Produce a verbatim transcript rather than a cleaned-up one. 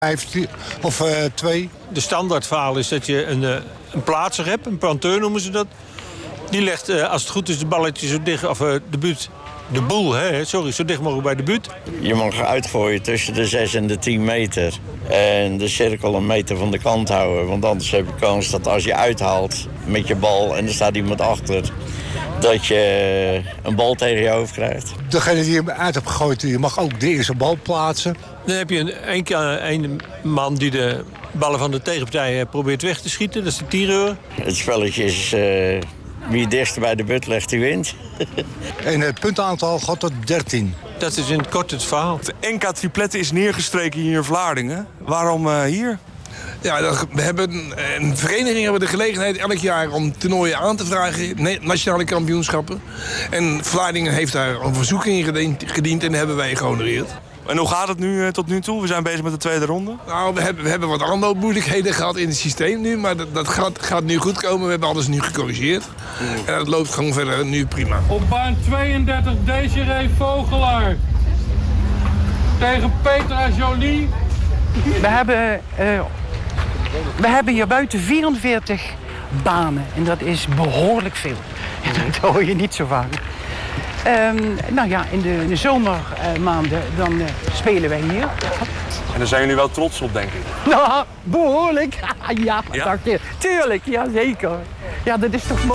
vijftien of uh, twee. De standaardverhaal is dat je een, uh, een plaatser hebt, een planteur noemen ze dat. Die legt, uh, als het goed is, de balletje zo dicht, of uh, de buurt, de boel, hè, sorry, zo dicht mogelijk bij de buurt. Je mag uitgooien tussen de zes en de tien meter. En de cirkel een meter van de kant houden. Want anders heb je kans dat als je uithaalt met je bal en er staat iemand achter, dat je een bal tegen je hoofd krijgt. Degene die je uit hebt gegooid, die mag ook de eerste bal plaatsen. Dan heb je een, een, een man die de ballen van de tegenpartij probeert weg te schieten. Dat is de tireur. Het spelletje is uh, wie het dichtst bij de but legt, die wint. En het puntenaantal gaat tot dertien. Dat is in het kort het verhaal. De N K tripletten is neergestreken hier in Vlaardingen. Waarom uh, hier? Ja, dat, we hebben een vereniging hebben de gelegenheid elk jaar om toernooien aan te vragen, nationale kampioenschappen. En Vlaardingen heeft daar een verzoek in gediend, gediend en hebben wij gehonoreerd. En hoe gaat het nu uh, tot nu toe? We zijn bezig met de tweede ronde. Nou, we hebben, we hebben wat aanloopmoeilijkheden gehad in het systeem nu, maar dat, dat gaat, gaat nu goed komen. We hebben alles nu gecorrigeerd. Mm. En dat loopt gewoon verder nu prima. Op baan tweeëndertig Desiree Vogelaar tegen Petra Jolie. We hebben, uh, we hebben hier buiten vierenveertig banen en dat is behoorlijk veel. Dat hoor je niet zo vaak. Um, nou ja, in de, de zomermaanden uh, dan uh, spelen wij hier. En daar zijn jullie wel trots op, denk ik? Nou, behoorlijk. ja, ja? Dacht je. Tuurlijk, ja zeker. Ja, dat is toch mooi.